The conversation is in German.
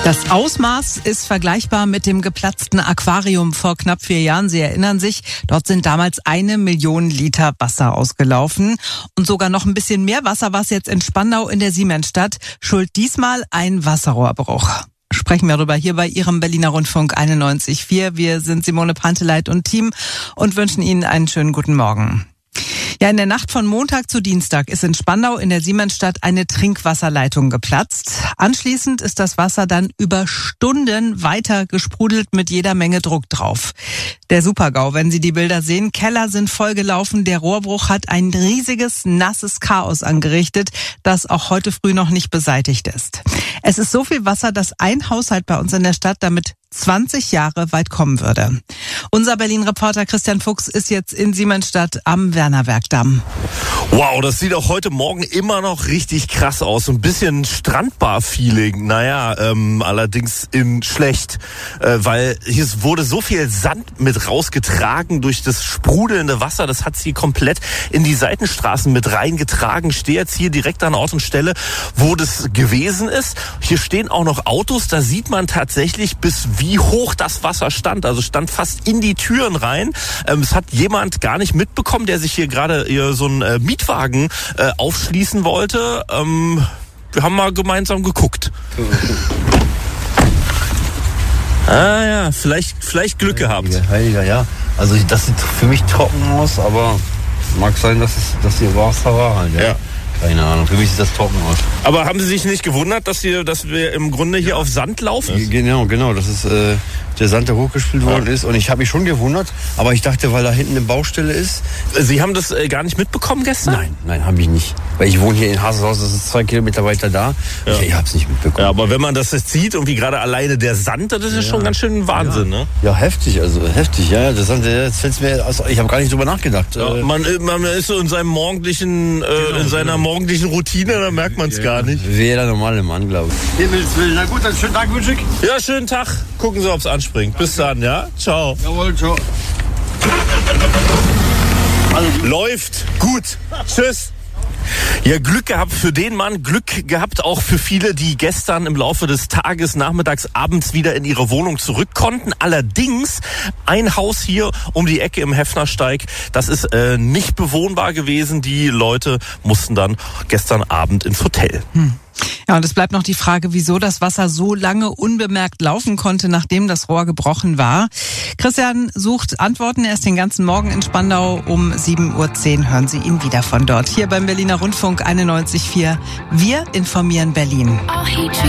Das Ausmaß ist vergleichbar mit dem geplatzten Aquarium vor knapp 4 Jahren. Sie erinnern sich, dort sind damals 1 Million Liter Wasser ausgelaufen. Und sogar noch ein bisschen mehr Wasser war es jetzt in Spandau in der Siemensstadt. Schuld diesmal ein Wasserrohrbruch. Sprechen wir darüber hier bei Ihrem Berliner Rundfunk 91.4. Wir sind Simone Panteleit und Team und wünschen Ihnen einen schönen guten Morgen. Ja, in der Nacht von Montag zu Dienstag ist in Spandau in der Siemensstadt eine Trinkwasserleitung geplatzt. Anschließend ist das Wasser dann über Stunden weiter gesprudelt mit jeder Menge Druck drauf. Der Super-GAU, wenn Sie die Bilder sehen, Keller sind vollgelaufen. Der Rohrbruch hat ein riesiges, nasses Chaos angerichtet, das auch heute früh noch nicht beseitigt ist. Es ist so viel Wasser, dass ein Haushalt bei uns in der Stadt damit 20 Jahre weit kommen würde. Unser Berlin-Reporter Christian Fuchs ist jetzt in Siemensstadt am Wernerbergdamm. Wow, das sieht auch heute Morgen immer noch richtig krass aus. So ein bisschen Strandbar-Feeling. Naja, allerdings in schlecht. Weil hier wurde so viel Sand mit rausgetragen durch das sprudelnde Wasser. Das hat sie komplett in die Seitenstraßen mit reingetragen. Ich stehe jetzt hier direkt an Ort und Stelle, wo das gewesen ist. Hier stehen auch noch Autos. Da sieht man tatsächlich, bis wie hoch das Wasser stand. Also stand fast in die Türen rein. Es hat jemand gar nicht mitbekommen, der sich hier gerade so einen Mietwagen aufschließen wollte. Wir haben mal gemeinsam geguckt. Ah ja, vielleicht Glück gehabt. Heiliger, ja. Also das sieht für mich trocken aus, aber mag sein, dass hier Wasser war halt. Ja. Keine Ahnung, für mich sieht das trocken aus. Aber haben Sie sich nicht gewundert, dass wir im Grunde hier auf Sand laufen? Genau, das ist der Sand, der hochgespült worden ist. Und ich habe mich schon gewundert, aber ich dachte, weil da hinten eine Baustelle ist. Sie haben das gar nicht mitbekommen gestern? Nein, habe ich nicht. Weil ich wohne hier in Haselhaus, das ist 2 Kilometer weiter da. Ja. Ich habe es nicht mitbekommen. Ja, aber wenn man das jetzt sieht und wie gerade alleine der Sand, das ist ja schon ganz schön Wahnsinn, ne? Ja, heftig, ja. Der Sand, jetzt fällt's mir aus, ich habe gar nicht drüber nachgedacht. Ja, man ist so in seinem morgendlichen, morgendlichen Routine, da merkt man es gar nicht. Jeder normale Mann, glaube ich. Himmels Willen. Na gut, dann schönen Tag wünsche ich. Ja, schönen Tag. Gucken Sie, ob es anspringt. Bis dann, ja? Ciao. Jawohl, ciao. Läuft. Gut. Tschüss. Ja, Glück gehabt für den Mann, Glück gehabt auch für viele, die gestern im Laufe des Tages, nachmittags, abends wieder in ihre Wohnung zurück konnten. Allerdings ein Haus hier um die Ecke im Heffnersteig, das ist nicht bewohnbar gewesen. Die Leute mussten dann gestern Abend ins Hotel. Ja, und es bleibt noch die Frage, wieso das Wasser so lange unbemerkt laufen konnte, nachdem das Rohr gebrochen war. Christian sucht Antworten. Er ist den ganzen Morgen in Spandau. Um 7.10 Uhr hören Sie ihn wieder von dort. Hier beim Berliner Rundfunk 91.4. Wir informieren Berlin.